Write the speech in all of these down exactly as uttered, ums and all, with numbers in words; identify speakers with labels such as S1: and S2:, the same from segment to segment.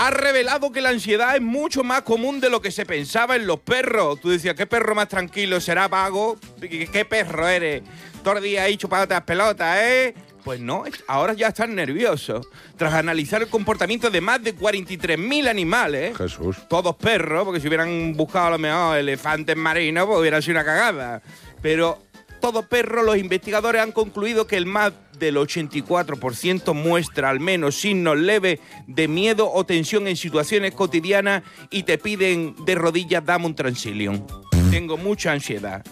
S1: ha revelado que la ansiedad es mucho más común de lo que se pensaba en los perros. Tú decías, ¿qué perro más tranquilo será, vago? ¿Qué, qué perro eres? Todo el día ahí chupándote las pelotas, ¿eh? Pues no, ahora ya están nerviosos. Tras analizar el comportamiento de más de cuarenta y tres mil animales,
S2: Jesús.
S1: todos perros, porque si hubieran buscado a lo mejor elefantes marinos, pues hubiera sido una cagada. Pero todos perros, los investigadores han concluido que el más del ochenta y cuatro por ciento muestra al menos signos leves de miedo o tensión en situaciones cotidianas y te piden de rodillas, dame un Transilium. Tengo mucha ansiedad.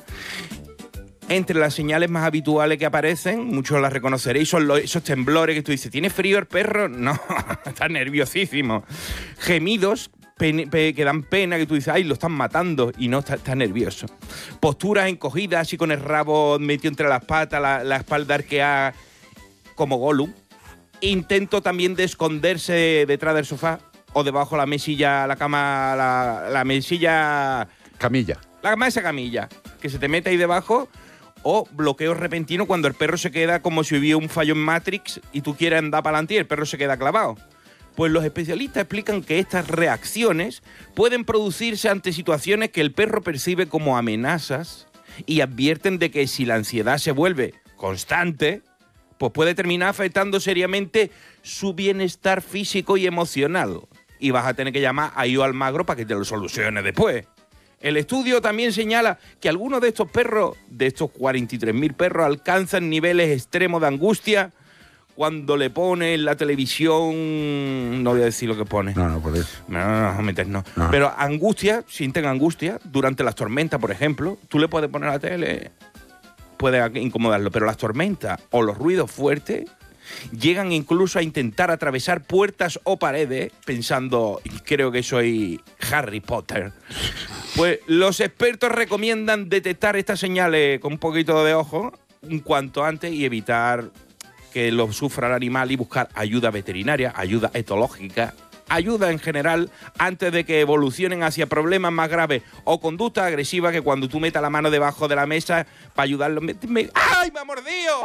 S1: Entre las señales más habituales que aparecen, muchos las reconoceréis, son los, esos temblores que tú dices, ¿tiene frío el perro? No, está nerviosísimo. Gemidos pe, pe, que dan pena, que tú dices, ay, lo están matando, y no, está, está nervioso. Posturas encogidas, así con el rabo metido entre las patas, la, la espalda arqueada, como Gollum. Intento también de esconderse detrás del sofá o debajo de la mesilla, la cama, la, la mesilla...
S2: Camilla.
S1: La cama, esa camilla, que se te mete ahí debajo. O bloqueo repentino cuando el perro se queda como si hubiera un fallo en Matrix y tú quieres andar para adelante y el perro se queda clavado. Pues los especialistas explican que estas reacciones pueden producirse ante situaciones que el perro percibe como amenazas y advierten de que si la ansiedad se vuelve constante, pues puede terminar afectando seriamente su bienestar físico y emocional. Y vas a tener que llamar a Io Almagro para que te lo solucione después. El estudio también señala que algunos de estos perros, de estos cuarenta y tres mil perros, alcanzan niveles extremos de angustia cuando le pone en la televisión... No voy a decir lo que pone.
S2: No, no puedes.
S1: No, no, no, meter, no.
S2: no.
S1: Pero angustia, sienten angustia durante las tormentas, por ejemplo. Tú le puedes poner la tele, puede incomodarlo, pero las tormentas o los ruidos fuertes llegan incluso a intentar atravesar puertas o paredes pensando, creo que soy Harry Potter. Pues los expertos recomiendan detectar estas señales con un poquito de ojo un cuanto antes y evitar que lo sufra el animal y buscar ayuda veterinaria, ayuda etológica, ayuda en general antes de que evolucionen hacia problemas más graves o conducta agresiva que cuando tú metas la mano debajo de la mesa para ayudarlo. Me, me, ¡ay, me ha mordido!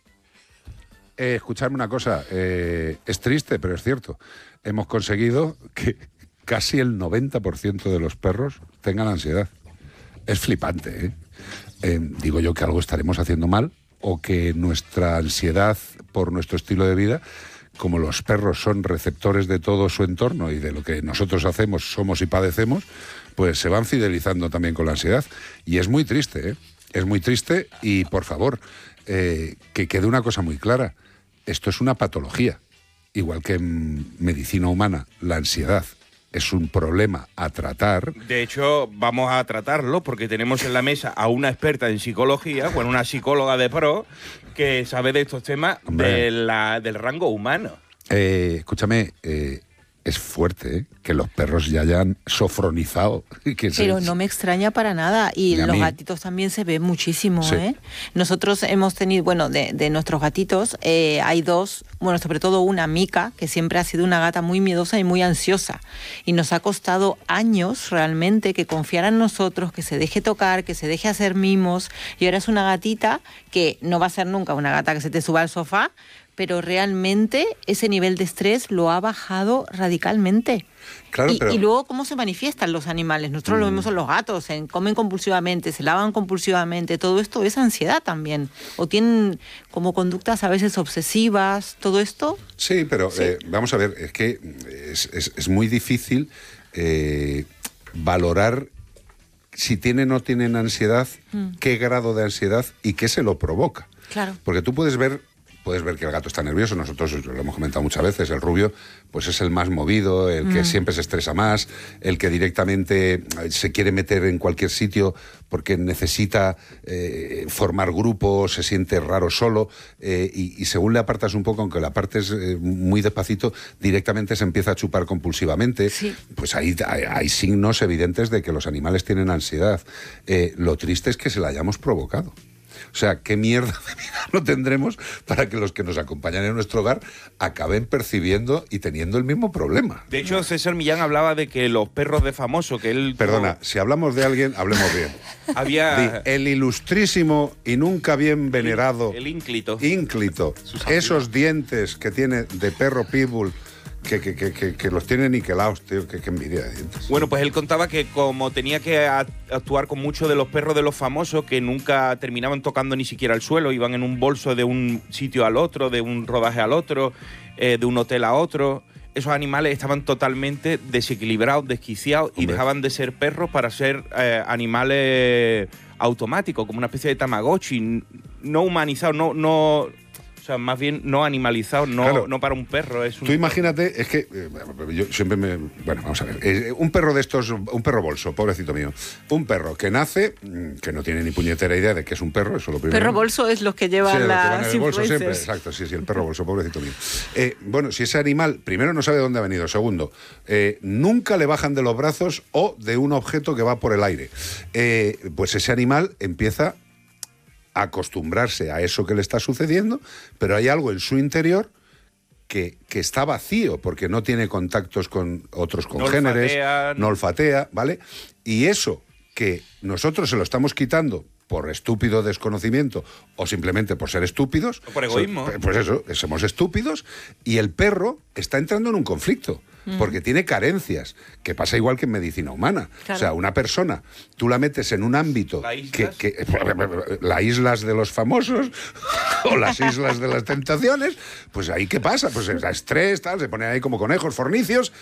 S2: Eh, escuchadme una cosa, eh, es triste, pero es cierto. Hemos conseguido que casi el noventa por ciento de los perros tengan ansiedad. Es flipante, ¿eh? Eh, digo yo que algo estaremos haciendo mal o que nuestra ansiedad por nuestro estilo de vida, como los perros son receptores de todo su entorno y de lo que nosotros hacemos, somos y padecemos, pues se van fidelizando también con la ansiedad. Y es muy triste, ¿eh? Es muy triste y, por favor, eh, que quede una cosa muy clara. Esto es una patología. Igual que en medicina humana, la ansiedad es un problema a tratar.
S1: De hecho, vamos a tratarlo porque tenemos en la mesa a una experta en psicología, bueno, una psicóloga de pro, que sabe de estos temas de la, del rango humano.
S2: Eh, escúchame, eh, es fuerte, ¿eh? Que los perros ya hayan sofronizado. Que
S3: Pero
S2: se...
S3: no me extraña para nada. Y los gatitos también se ve muchísimo, sí. ¿eh? Nosotros hemos tenido, bueno, de, de nuestros gatitos, eh, hay dos, bueno, sobre todo una, Mica, que siempre ha sido una gata muy miedosa y muy ansiosa. Y nos ha costado años realmente que confiara en nosotros, que se deje tocar, que se deje hacer mimos. Y ahora es una gatita que no va a ser nunca una gata que se te suba al sofá, pero realmente ese nivel de estrés lo ha bajado radicalmente.
S2: Claro,
S3: y,
S2: pero...
S3: y luego, ¿cómo se manifiestan los animales? Nosotros mm. lo vemos en los gatos, se comen compulsivamente, se lavan compulsivamente, todo esto es ansiedad también. O tienen como conductas a veces obsesivas, todo esto.
S2: Sí, pero
S3: sí.
S2: Eh, vamos a ver, es que es, es, es muy difícil eh, valorar si tienen o no tienen ansiedad, mm. qué grado de ansiedad y qué se lo provoca.
S3: Claro.
S2: Porque tú puedes ver... Puedes ver que el gato está nervioso, nosotros lo hemos comentado muchas veces, el rubio pues es el más movido, el que mm. siempre se estresa más, el que directamente se quiere meter en cualquier sitio porque necesita eh, formar grupos, se siente raro solo, eh, y, y según le apartas un poco, aunque le apartes eh, muy despacito, directamente se empieza a chupar compulsivamente.
S3: Sí.
S2: Pues ahí hay, hay signos evidentes de que los animales tienen ansiedad. Eh, lo triste es que se la hayamos provocado. O sea, ¿qué mierda de vida no tendremos para que los que nos acompañan en nuestro hogar acaben percibiendo y teniendo el mismo problema?
S1: De hecho, César Millán hablaba de que los perros de famoso, que él...
S2: Perdona, si hablamos de alguien, hablemos bien.
S1: Había...
S2: Di, el ilustrísimo y nunca bien venerado...
S1: El ínclito.
S2: Ínclito. Esos dientes que tiene de perro pitbull, que, que, que, que, que los tiene niquelados, tío, que, que envidia de dientes.
S1: Bueno, pues él contaba que como tenía que a, actuar con muchos de los perros de los famosos, que nunca terminaban tocando ni siquiera el suelo, iban en un bolso de un sitio al otro, de un rodaje al otro, eh, de un hotel a otro. Esos animales estaban totalmente desequilibrados, desquiciados, Hombre. y dejaban de ser perros para ser eh, animales automáticos, como una especie de Tamagotchi, no humanizados, no, no, o sea, más bien no animalizados, no, claro. no para un perro. Es un
S2: Tú imagínate, es que eh, yo siempre me... Bueno, vamos a ver. Eh, un perro de estos, un perro bolso, pobrecito mío. Un perro que nace, que no tiene ni puñetera idea de que es un perro, eso es lo primero.
S3: Perro bolso es los que llevan sí, las
S2: que el bolso siempre. Exacto, sí, sí, el perro bolso, pobrecito mío. Eh, bueno, si ese animal, primero, no sabe de dónde ha venido. Segundo, eh, nunca le bajan de los brazos o de un objeto que va por el aire. Eh, pues ese animal empieza acostumbrarse a eso que le está sucediendo, pero hay algo en su interior que, que está vacío, porque no tiene contactos con otros congéneres, no olfatea, no olfatea, ¿vale? Y eso que nosotros se lo estamos quitando por estúpido desconocimiento o simplemente por ser estúpidos...
S1: O por egoísmo.
S2: Pues eso, somos estúpidos, y el perro está entrando en un conflicto. Porque tiene carencias, que pasa igual que en medicina humana. Claro. O sea, una persona, tú la metes en un ámbito que, que las islas de los famosos o las islas de las tentaciones, pues ahí ¿qué pasa? Pues da estrés, tal, se ponen ahí como conejos, fornicios.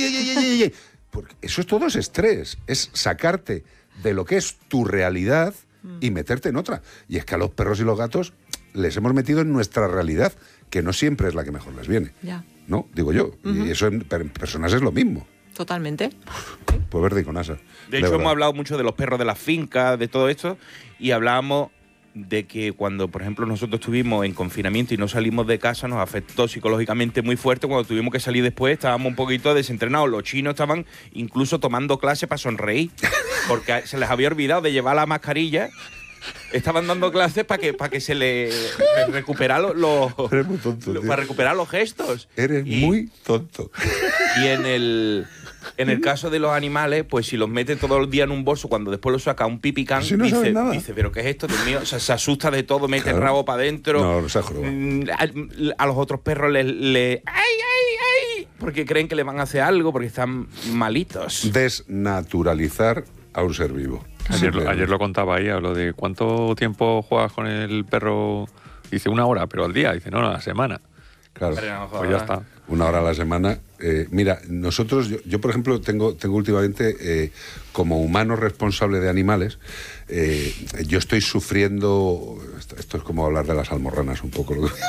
S2: Porque eso es todo es estrés, es sacarte de lo que es tu realidad y meterte en otra. Y es que a los perros y los gatos les hemos metido en nuestra realidad, que no siempre es la que mejor les viene. Ya. ¿No? Digo yo. Uh-huh. Y eso en, en personas es lo mismo.
S3: Totalmente.
S2: Pues verde y con asa.
S1: De hecho, de hemos hablado mucho de los perros de las fincas, de todo esto, y hablábamos de que cuando, por ejemplo, nosotros estuvimos en confinamiento y no salimos de casa, nos afectó psicológicamente muy fuerte. Cuando tuvimos que salir después, estábamos un poquito desentrenados. Los chinos estaban incluso tomando clases para sonreír, porque se les había olvidado de llevar la mascarilla. Estaban dando clases para que para que se le recuperar los lo, lo, para recuperar los gestos.
S2: Eres y, muy tonto.
S1: Y en el en el caso de los animales, pues si los mete todo el día en un bolso, cuando después lo saca un pipicán,
S2: si no
S1: dice,
S2: nada.
S1: dice, pero ¿qué es esto? Dios mío, o sea, se asusta de todo, mete claro. el rabo para adentro.
S2: No, no se ha
S1: a, a los otros perros le, le ¡ay, ay, ay! Porque creen que le van a hacer algo, porque están malitos.
S2: Desnaturalizar a un ser vivo.
S4: Ayer, lo, ayer lo contaba ahí, hablo de cuánto tiempo juegas con el perro. Dice una hora, pero al día. Dice, no, no, a la semana.
S2: Claro,
S4: no, pues ya está.
S2: Una hora a la semana. Eh, mira, nosotros, yo, yo por ejemplo, tengo, tengo últimamente, eh, como humano responsable de animales, eh, yo estoy sufriendo, esto, esto es como hablar de las almorranas un poco, lo que,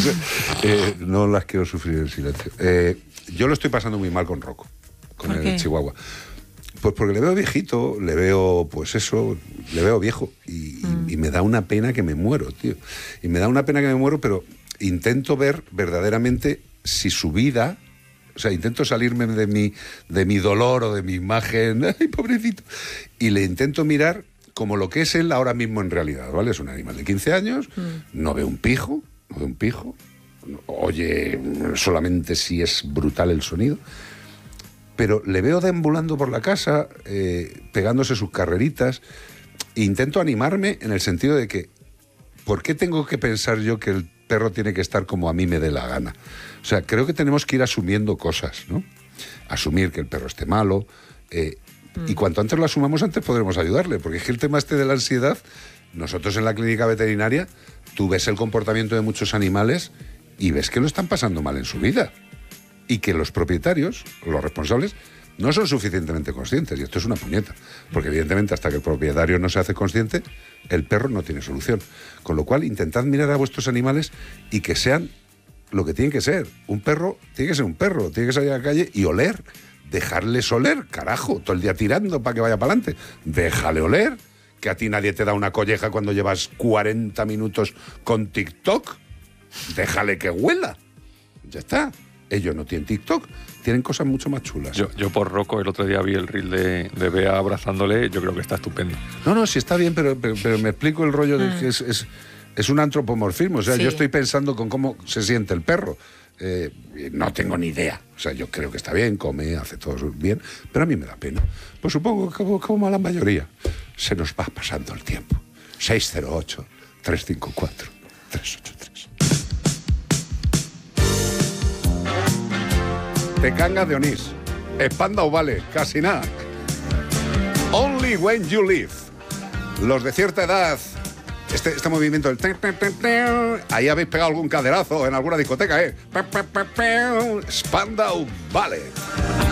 S2: eh, no las quiero sufrir en silencio. Eh, yo lo estoy pasando muy mal con Rocco, con el chihuahua. Pues porque le veo viejito, le veo, pues eso, le veo viejo y, mm. y, y me da una pena que me muero, tío. Y me da una pena que me muero, pero intento ver verdaderamente si su vida, o sea, intento salirme de mi, de mi dolor o de mi imagen, ay, pobrecito, y le intento mirar como lo que es él ahora mismo en realidad, ¿vale? Es un animal de quince años, mm. no ve un pijo, no ve un pijo, oye solamente si es brutal el sonido, pero le veo deambulando por la casa, eh, pegándose sus carreritas, e intento animarme en el sentido de que, ¿por qué tengo que pensar yo que el perro tiene que estar como a mí me dé la gana? O sea, creo que tenemos que ir asumiendo cosas, ¿no? Asumir que el perro esté malo, eh, mm. y cuanto antes lo asumamos, antes podremos ayudarle, porque es que el tema este de la ansiedad, nosotros en la clínica veterinaria, tú ves el comportamiento de muchos animales y ves que lo están pasando mal en su vida. Y que los propietarios, los responsables, no son suficientemente conscientes. Y esto es una puñeta. Porque evidentemente hasta que el propietario no se hace consciente, el perro no tiene solución. Con lo cual, intentad mirar a vuestros animales y que sean lo que tienen que ser. Un perro tiene que ser un perro, tiene que salir a la calle y oler. Dejarles oler, carajo, todo el día tirando para que vaya para adelante. Déjale oler, que a ti nadie te da una colleja cuando llevas cuarenta minutos con TikTok. Déjale que huela. Ya está. Ellos no tienen TikTok, tienen cosas mucho más chulas.
S4: Yo, yo por Rocco, el otro día vi el reel de, de Bea abrazándole, yo creo que está estupendo.
S2: No, no, sí está bien, pero, pero, pero me explico el rollo de que es, es, es un antropomorfismo. O sea, sí. Yo estoy pensando con cómo se siente el perro. Eh, no tengo ni idea. O sea, yo creo que está bien, come, hace todo bien, pero a mí me da pena. Pues supongo que como, como a la mayoría se nos va pasando el tiempo. seis cero ocho, tres cinco cuatro, tres ocho tres. Cangas de Onís. Spandau Ballet, casi nada. Only When You Live. Los de cierta edad, este, este movimiento del... Ahí habéis pegado algún caderazo en alguna discoteca, ¿eh? Spandau Ballet.